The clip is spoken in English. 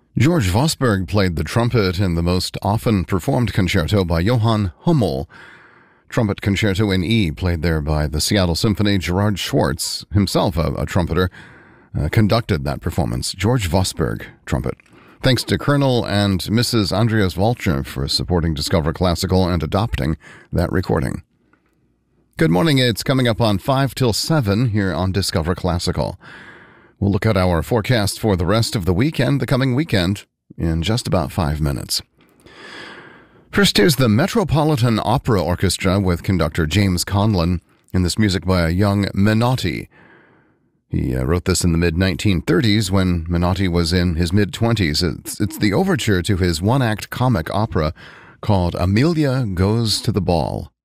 George Vosberg played the trumpet in the most often performed concerto by Johann Hummel. Trumpet Concerto in E, played there by the Seattle Symphony. Gerard Schwartz, himself a trumpeter, conducted that performance. George Vosberg, trumpet. Thanks to Colonel and Mrs. Andreas Walcher for supporting Discover Classical and adopting that recording. Good morning. It's coming up on 5 till 7 here on Discover Classical. We'll look at our forecast for the rest of the week and the coming weekend in just about 5 minutes. First, here's the Metropolitan Opera Orchestra with conductor James Conlon, and this music by a young Menotti. He wrote this in the mid-1930s when Menotti was in his mid-20s. It's the overture to his one-act comic opera called Amelia Goes to the Ball.